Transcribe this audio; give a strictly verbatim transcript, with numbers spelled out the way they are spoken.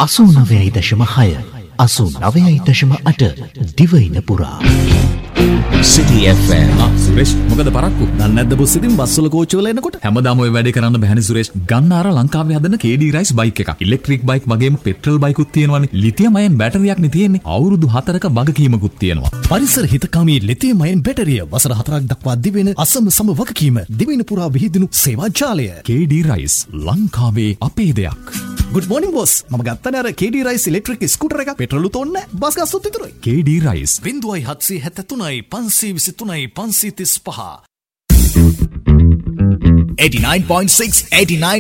අසූ නවයයි දශම හය අසූ නවයයි දශම අට දිවයින පුරා City F M. ආ සුරේෂ් මොකද පරක්කු? දන්නේ නැද්ද බොස් ඉතින් බස් වල කෝච්චි වල එනකොට හැමදාම ඔය වැඩේ කරන්න බෑනේ සුරේෂ්. ගන්න අර ලංකාවේ හදන K D Rice බයික් එකක්. ඉලෙක්ට්‍රික් බයික් වගේම පෙට්‍රල් බයිකුත් තියෙනවානේ. ලිතියම් අයන් බැටරියක් නේ තියෙන්නේ. අවුරුදු හතරක වගකීමකුත් තියෙනවා. පරිසර හිතකාමී ලිතියම් අයන් බැටරිය වසර හතරක් දක්වා දිවෙන අසම සම වගකීම දිවින පුරා විහිදුණු සේවා ජාලය. K D Rice ලංකාවේ අපේ දෙයක්. Good morning boss. මම ගත්තනේ අර K D Rice electric scooter එකක්. පෙට්‍රලුත් ඕනේ නැහැ. බස් ගාස්තුත් විතරයි. K D Rice බිංදුවයි හත්සිය හැත්තෑ තුනයි පන්සිය විසිතුනයි පන්සිය තිස් පහ. eighty-nine point six, eighty-nine